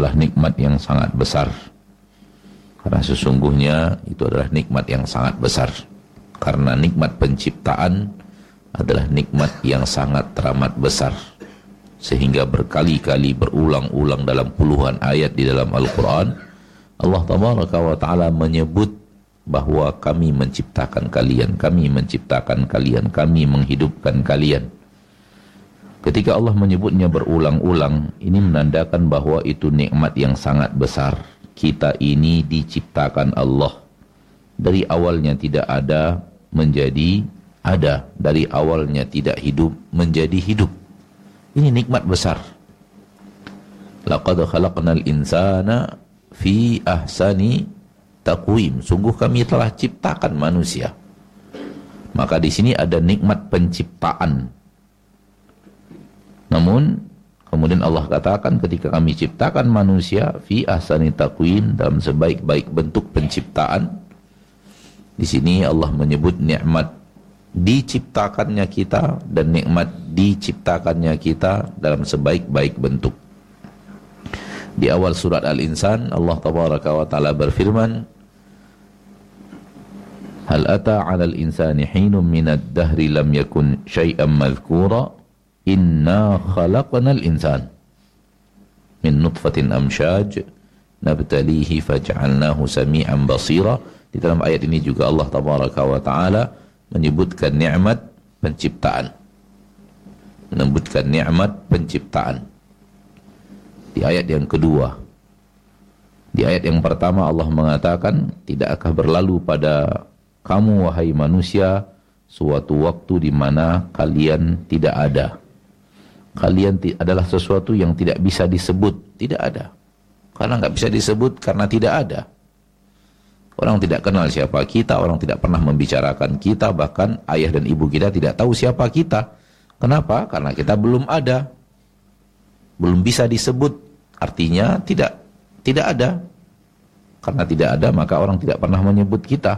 adalah nikmat yang sangat besar. Karena sesungguhnya itu adalah nikmat yang sangat besar. Karena nikmat penciptaan adalah nikmat yang sangat teramat besar. Sehingga berkali-kali berulang-ulang dalam puluhan ayat di dalam Al-Quran, Allah Tabaraka wa Ta'ala menyebut bahwa kami menciptakan kalian, kami menciptakan kalian, kami menghidupkan kalian. Ketika Allah menyebutnya berulang-ulang, ini menandakan bahwa itu nikmat yang sangat besar. Kita ini diciptakan Allah. Dari awalnya tidak ada menjadi ada. Dari awalnya tidak hidup menjadi hidup. Ini nikmat besar. Laqad khalaqnal insana fi ahsani taqwim. Sungguh kami telah ciptakan manusia. Maka di sini ada nikmat penciptaan. Namun kemudian Allah katakan ketika kami ciptakan manusia fi ahsani taqwim, dalam sebaik-baik bentuk penciptaan. Di sini Allah menyebut nikmat diciptakannya kita dan nikmat diciptakannya kita dalam sebaik-baik bentuk. Di awal surat Al-Insan Allah Tabaraka wa Ta'ala berfirman, Hal ata 'alal insani hinun minad dahri lam yakun syai'an madhkura Inna khalaqnal insan min nutfatin amsyaj nabtalihi faj'alnahu sami'an basira. Di dalam ayat ini juga Allah Tabaraka wa Ta'ala menyebutkan nikmat penciptaan. Menyebutkan nikmat penciptaan. Di ayat yang kedua. Di ayat yang pertama Allah mengatakan, tidakkah berlalu pada kamu wahai manusia suatu waktu di mana kalian tidak ada. Kalian adalah sesuatu yang tidak bisa disebut, tidak ada. Karena nggak bisa disebut karena tidak ada. Orang tidak kenal siapa kita, orang tidak pernah membicarakan kita, bahkan ayah dan ibu kita tidak tahu siapa kita. Kenapa? Karena kita belum ada. Belum bisa disebut, artinya tidak ada. Karena tidak ada, maka orang tidak pernah menyebut kita.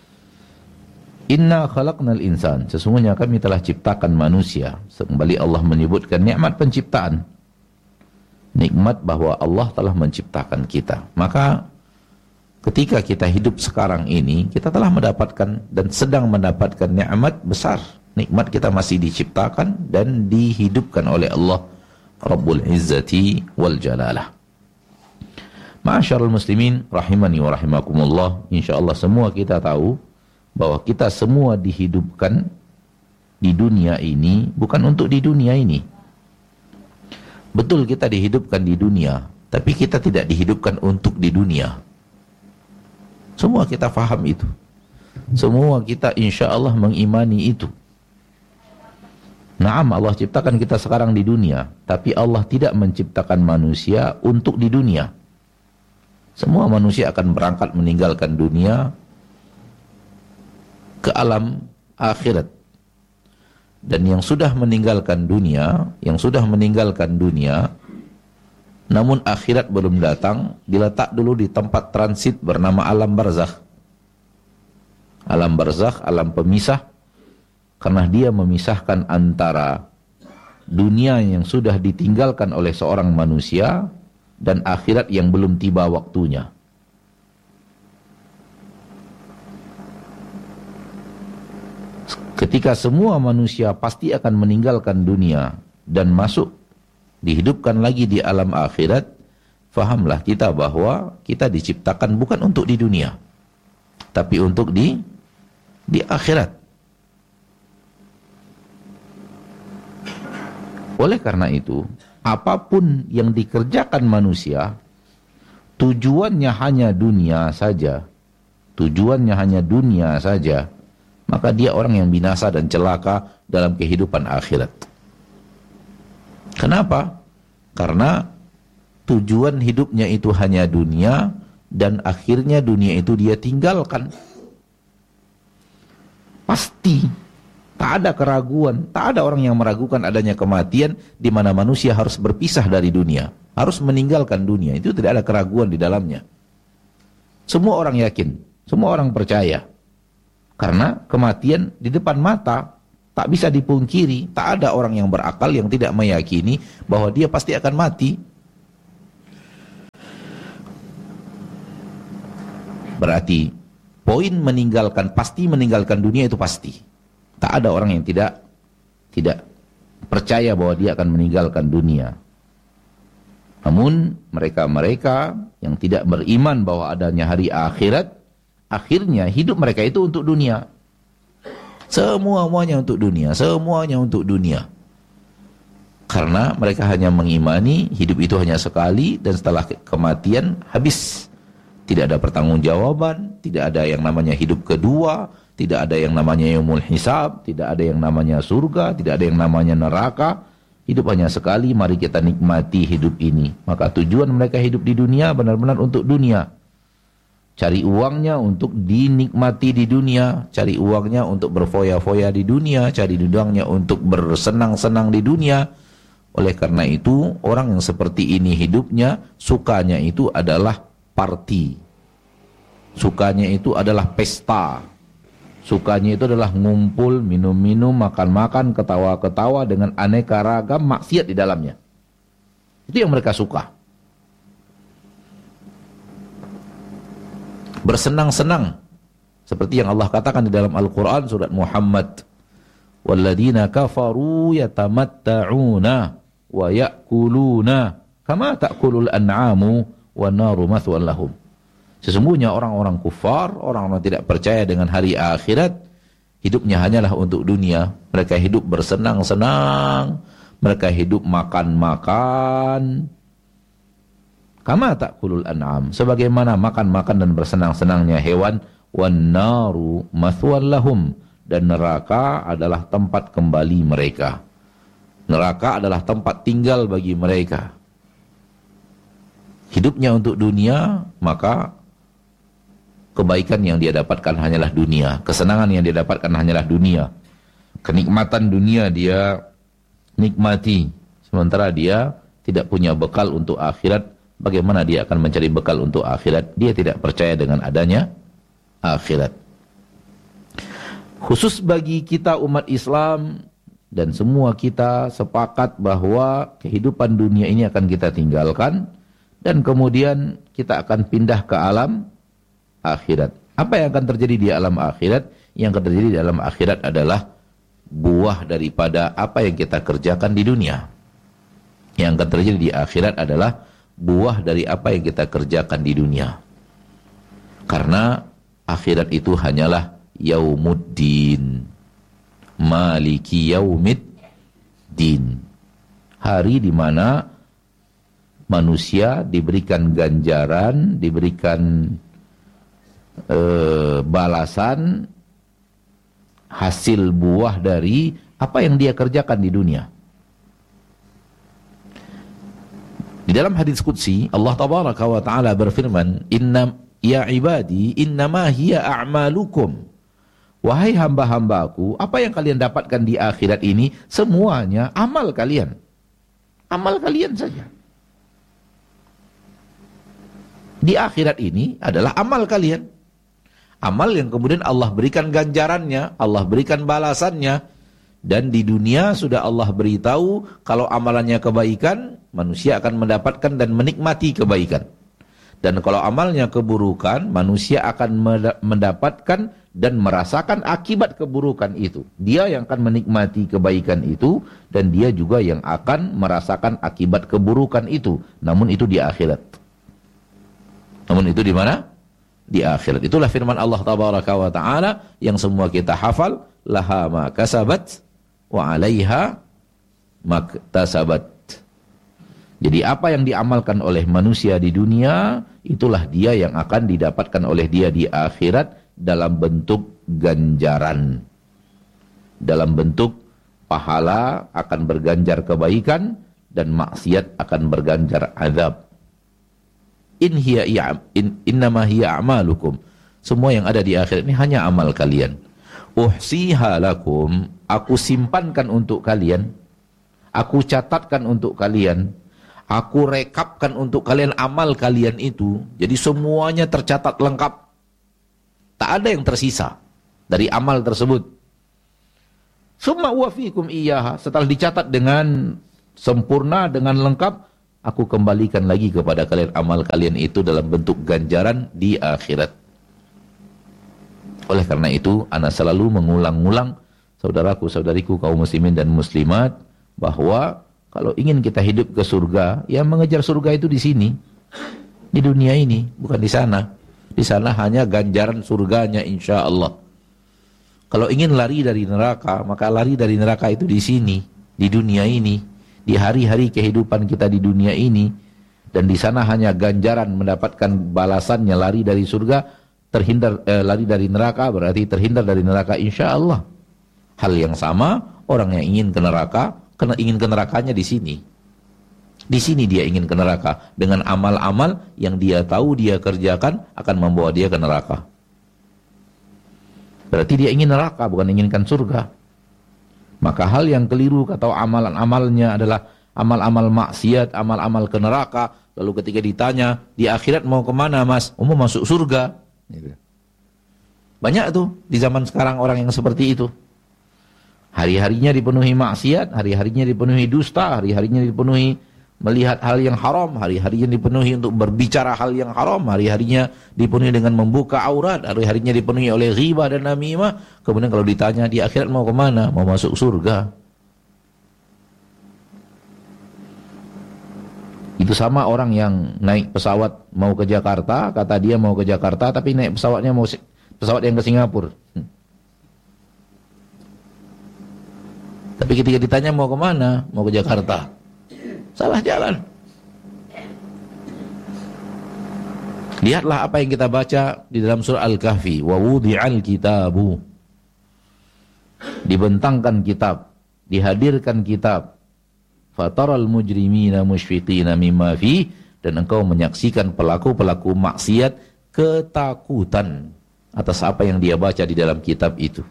Inna khalaqnal insan, sesungguhnya kami telah ciptakan manusia. Kembali Allah menyebutkan nikmat penciptaan. Nikmat bahwa Allah telah menciptakan kita. Maka ketika kita hidup sekarang ini, kita telah mendapatkan dan sedang mendapatkan nikmat besar. Nikmat kita masih diciptakan dan dihidupkan oleh Allah Rabbul Izzati wal Jalalah. Ma'asyarul muslimin rahimani wa rahimakumullah, insyaallah semua kita tahu bahwa kita semua dihidupkan di dunia ini bukan untuk di dunia ini. Betul kita dihidupkan di dunia, tapi kita tidak dihidupkan untuk di dunia. Semua kita faham itu. Semua kita insya Allah mengimani itu. Naam, Allah ciptakan kita sekarang di dunia, tapi Allah tidak menciptakan manusia untuk di dunia. Semua manusia akan berangkat meninggalkan dunia ke alam akhirat. Dan yang sudah meninggalkan dunia, namun akhirat belum datang, diletak dulu di tempat transit bernama alam barzakh. Alam barzakh, alam pemisah, karena dia memisahkan antara dunia yang sudah ditinggalkan oleh seorang manusia dan akhirat yang belum tiba waktunya. Ketika semua manusia pasti akan meninggalkan dunia dan masuk, dihidupkan lagi di alam akhirat, fahamlah kita bahwa kita diciptakan bukan untuk di dunia, tapi untuk di akhirat. Oleh karena itu, apapun yang dikerjakan manusia, tujuannya hanya dunia saja, maka dia orang yang binasa dan celaka dalam kehidupan akhirat. Kenapa? Karena tujuan hidupnya itu hanya dunia, dan akhirnya dunia itu dia tinggalkan. Pasti, tak ada keraguan, tak ada orang yang meragukan adanya kematian, di mana manusia harus berpisah dari dunia, harus meninggalkan dunia. Itu tidak ada keraguan di dalamnya. Semua orang yakin, semua orang percaya. Karena kematian di depan mata, tak bisa dipungkiri. Tak ada orang yang berakal yang tidak meyakini bahwa dia pasti akan mati. Berarti poin pasti meninggalkan dunia itu pasti. Tak ada orang yang tidak percaya bahwa dia akan meninggalkan dunia. Namun mereka-mereka yang tidak beriman bahwa adanya hari akhirat, akhirnya hidup mereka itu untuk dunia. Semuanya untuk dunia, semuanya untuk dunia. Karena mereka hanya mengimani hidup itu hanya sekali dan setelah kematian habis. Tidak ada pertanggungjawaban, tidak ada yang namanya hidup kedua, tidak ada yang namanya yaumul hisab, tidak ada yang namanya surga, tidak ada yang namanya neraka. Hidup hanya sekali, mari kita nikmati hidup ini. Maka tujuan mereka hidup di dunia benar-benar untuk dunia. Cari uangnya untuk dinikmati di dunia, cari uangnya untuk berfoya-foya di dunia, cari uangnya untuk bersenang-senang di dunia. Oleh karena itu, orang yang seperti ini hidupnya, sukanya itu adalah party. Sukanya itu adalah pesta. Sukanya itu adalah ngumpul, minum-minum, makan-makan, ketawa-ketawa dengan aneka ragam maksiat di dalamnya. Itu yang mereka suka. Bersenang-senang. Seperti yang Allah katakan di dalam Al-Quran surat Muhammad. وَالَّذِينَ كَفَرُوا يَتَمَتَّعُونَ وَيَأْكُلُونَ كَمَا تَأْكُلُ الْأَنْعَامُ وَالنَّارُ مَثْوًى لَهُمْ. Sesungguhnya orang-orang kufar, orang-orang tidak percaya dengan hari akhirat, hidupnya hanyalah untuk dunia. Mereka hidup bersenang-senang, mereka hidup makan-makan. Kama ta'kulul an'am, sebagaimana makan-makan dan bersenang-senangnya hewan. Wan-naru mathwan lahum, dan neraka adalah tempat kembali mereka. Neraka adalah tempat tinggal bagi mereka. Hidupnya untuk dunia, maka kebaikan yang dia dapatkan hanyalah dunia, kesenangan yang dia dapatkan hanyalah dunia, kenikmatan dunia dia nikmati, sementara dia tidak punya bekal untuk akhirat. Bagaimana dia akan mencari bekal untuk akhirat? Dia tidak percaya dengan adanya akhirat. Khusus bagi kita umat Islam dan semua kita sepakat bahwa kehidupan dunia ini akan kita tinggalkan dan kemudian kita akan pindah ke alam akhirat. Apa yang akan terjadi di alam akhirat? Yang akan terjadi di alam akhirat adalah buah daripada apa yang kita kerjakan di dunia. Yang akan terjadi di akhirat adalah buah dari apa yang kita kerjakan di dunia. Karena akhirat itu hanyalah yaumuddin, maliki yaumiddin, hari di mana manusia diberikan ganjaran, diberikan balasan hasil buah dari apa yang dia kerjakan di dunia. Di dalam hadis qudsi Allah tabaraka wa taala berfirman, "Inna ya ibadi innama hiya a'malukum." Wahai hamba-hambaku, apa yang kalian dapatkan di akhirat ini semuanya amal kalian. Amal kalian saja. Di akhirat ini adalah amal kalian. Amal yang kemudian Allah berikan ganjarannya, Allah berikan balasannya. Dan di dunia sudah Allah beritahu kalau amalannya kebaikan, manusia akan mendapatkan dan menikmati kebaikan. Dan kalau amalnya keburukan, manusia akan mendapatkan dan merasakan akibat keburukan itu. Dia yang akan menikmati kebaikan itu dan dia juga yang akan merasakan akibat keburukan itu. Namun itu di akhirat. Namun itu di mana? Di akhirat. Itulah firman Allah tabaraka wa ta'ala yang semua kita hafal, laha ma kasabat wa 'alaiha maktasabat. Jadi apa yang diamalkan oleh manusia di dunia, itulah dia yang akan didapatkan oleh dia di akhirat dalam bentuk ganjaran. Dalam bentuk pahala akan berganjar kebaikan dan maksiat akan berganjar azab. Innama hiya a'malukum. Semua yang ada di akhirat ini hanya amal kalian. Uhsiha lakum, aku simpankan untuk kalian. Aku catatkan untuk kalian. Aku rekapkan untuk kalian amal kalian itu. Jadi semuanya tercatat lengkap. Tak ada yang tersisa dari amal tersebut. Summa wafikum iyyaha, setelah dicatat dengan sempurna, dengan lengkap, aku kembalikan lagi kepada kalian amal kalian itu dalam bentuk ganjaran di akhirat. Oleh karena itu, ana selalu mengulang-ulang, saudaraku, saudariku, kaum muslimin dan muslimat, bahwa kalau ingin kita hidup ke surga, ya mengejar surga itu di sini, di dunia ini, bukan di sana. Di sana hanya ganjaran surganya, insya Allah. Kalau ingin lari dari neraka, maka lari dari neraka itu di sini, di dunia ini, di hari-hari kehidupan kita di dunia ini, dan di sana hanya ganjaran mendapatkan balasannya lari dari surga, lari dari neraka berarti terhindar dari neraka, insya Allah. Hal yang sama, orang yang ingin ke neraka, ingin ke nerakanya di sini. Di sini dia ingin ke neraka dengan amal-amal yang dia tahu dia kerjakan akan membawa dia ke neraka. Berarti dia ingin neraka, bukan inginkan surga. Maka hal yang keliru atau amalan-amalnya adalah amal-amal maksiat, amal-amal ke neraka. Lalu ketika ditanya, di akhirat mau kemana mas? Mau masuk surga. Banyak tuh di zaman sekarang orang yang seperti itu. Hari-harinya dipenuhi maksiat, hari-harinya dipenuhi dusta, hari-harinya dipenuhi melihat hal yang haram, hari-harinya dipenuhi untuk berbicara hal yang haram, hari-harinya dipenuhi dengan membuka aurat, hari-harinya dipenuhi oleh ghibah dan namimah. Kemudian kalau ditanya di akhirat mau kemana? Mau masuk surga. Itu sama orang yang naik pesawat mau ke Jakarta, kata dia mau ke Jakarta, tapi naik pesawatnya mau pesawat yang ke Singapura. Tapi ketika ditanya mau kemana? Mau ke Jakarta. Salah jalan. Lihatlah apa yang kita baca di dalam surah Al-Kahfi. Wa wudi'al kitabu. Dibentangkan kitab, dihadirkan kitab. Fataral mujrimina musyfiqina mimma fi, dan engkau menyaksikan pelaku-pelaku maksiat ketakutan atas apa yang dia baca di dalam kitab itu.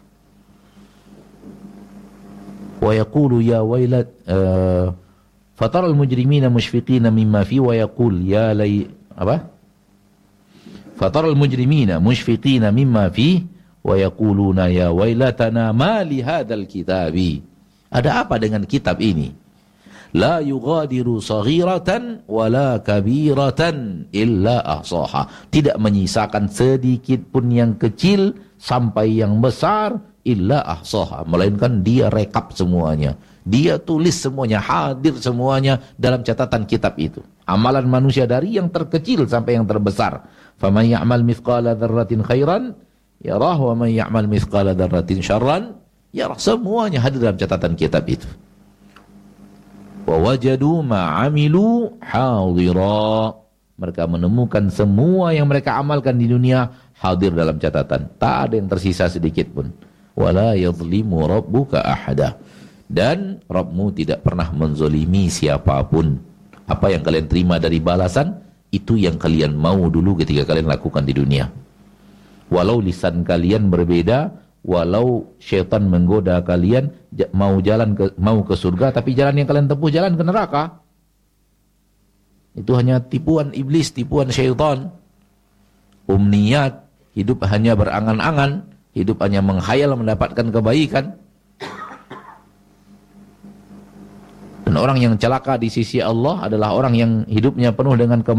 Wa yaqulu ya wailat fataral mujrimina musyfiqina mimma fi wa yaqul ya lay apa? Fataral mujrimina musyfiqina mimma fi wa yaquluna ya wailatana ma li hadzal kitabi. Ada apa dengan kitab ini? La yughadiru saghiratan wala kabiratan illa ahsaha. Tidak menyisakan sedikit pun yang kecil sampai yang besar illa ahsaha, melainkan dia rekap semuanya, dia tulis semuanya, hadir semuanya dalam catatan kitab itu. Amalan manusia dari yang terkecil sampai yang terbesar. Faman ya'mal mithqala dzarratin khairan yarah wa man ya'mal mithqala dzarratin syarran yarah. Semuanya hadir dalam catatan kitab itu. Wa wajadu ma 'amilu hadira. Mereka menemukan semua yang mereka amalkan di dunia hadir dalam catatan. Tak ada yang tersisa sedikit pun. Wala yadhlimu rabbuka ahada. Dan Rabbmu tidak pernah menzolimi siapapun. Apa yang kalian terima dari balasan, itu yang kalian mau dulu ketika kalian lakukan di dunia. Walau lisan kalian berbeda, walau syaitan menggoda kalian mau ke surga, tapi jalan yang kalian tempuh jalan ke neraka. Itu hanya tipuan iblis, tipuan syaitan. Umniyat, hidup hanya berangan-angan, hidup hanya menghayal mendapatkan kebaikan. Dan orang yang celaka di sisi Allah adalah orang yang hidupnya penuh dengan